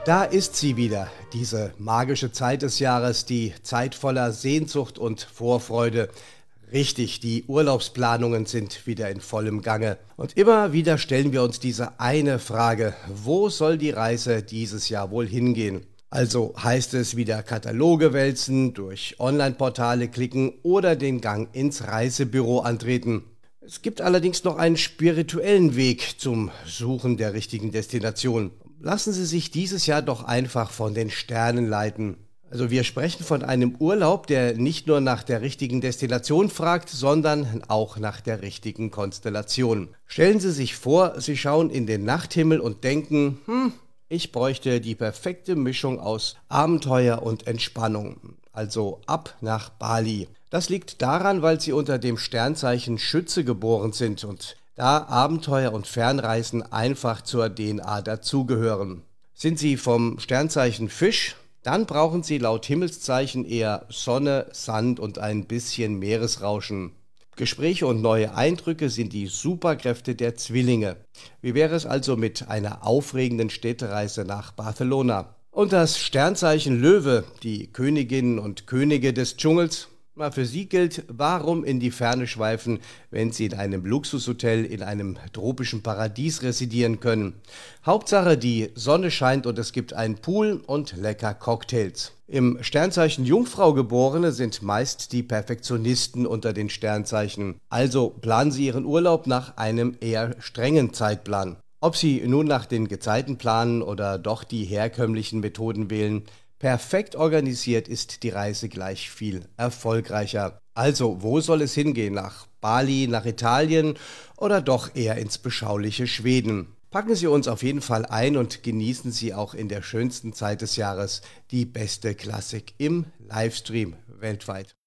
Da ist sie wieder, diese magische Zeit des Jahres, die Zeit voller Sehnsucht und Vorfreude. Richtig, die Urlaubsplanungen sind wieder in vollem Gange. Und immer wieder stellen wir uns diese eine Frage: Wo soll die Reise dieses Jahr wohl hingehen? Also heißt es wieder Kataloge wälzen, durch Online-Portale klicken oder den Gang ins Reisebüro antreten. Es gibt allerdings noch einen spirituellen Weg zum Suchen der richtigen Destination. Lassen Sie sich dieses Jahr doch einfach von den Sternen leiten. Also wir sprechen von einem Urlaub, der nicht nur nach der richtigen Destination fragt, sondern auch nach der richtigen Konstellation. Stellen Sie sich vor, Sie schauen in den Nachthimmel und denken, ich bräuchte die perfekte Mischung aus Abenteuer und Entspannung. Also ab nach Bali. Das liegt daran, weil Sie unter dem Sternzeichen Schütze geboren sind und da Abenteuer und Fernreisen einfach zur DNA dazugehören. Sind Sie vom Sternzeichen Fisch? Dann brauchen Sie laut Himmelszeichen eher Sonne, Sand und ein bisschen Meeresrauschen. Gespräche und neue Eindrücke sind die Superkräfte der Zwillinge. Wie wäre es also mit einer aufregenden Städtereise nach Barcelona? Und das Sternzeichen Löwe, die Königinnen und Könige des Dschungels? Für Sie gilt, warum in die Ferne schweifen, wenn Sie in einem Luxushotel in einem tropischen Paradies residieren können. Hauptsache, die Sonne scheint und es gibt einen Pool und lecker Cocktails. Im Sternzeichen Jungfrau Geborene sind meist die Perfektionisten unter den Sternzeichen. Also planen Sie Ihren Urlaub nach einem eher strengen Zeitplan. Ob Sie nun nach den Gezeiten planen oder doch die herkömmlichen Methoden wählen, perfekt organisiert ist die Reise gleich viel erfolgreicher. Also, wo soll es hingehen? Nach Bali, nach Italien oder doch eher ins beschauliche Schweden? Packen Sie uns auf jeden Fall ein und genießen Sie auch in der schönsten Zeit des Jahres die beste Klassik im Livestream weltweit.